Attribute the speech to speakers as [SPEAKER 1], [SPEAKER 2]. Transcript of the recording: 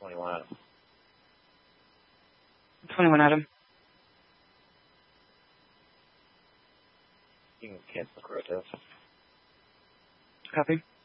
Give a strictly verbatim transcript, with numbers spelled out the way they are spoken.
[SPEAKER 1] twenty-one Adam.
[SPEAKER 2] twenty-one Adam.
[SPEAKER 1] You can cancel the Cortez.
[SPEAKER 2] Copy.